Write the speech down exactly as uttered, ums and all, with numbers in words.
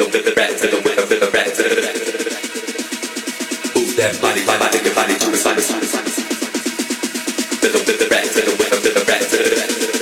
Move that body, body, body, your body to the side, side, side, side.